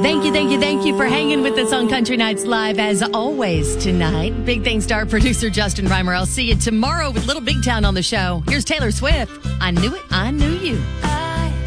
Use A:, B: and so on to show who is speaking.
A: Thank you for hanging with us on Country Nights Live as always tonight. Big thanks to our producer, Justin Reimer. I'll see you tomorrow with Little Big Town on the show. Here's Taylor Swift. I knew it, I knew you.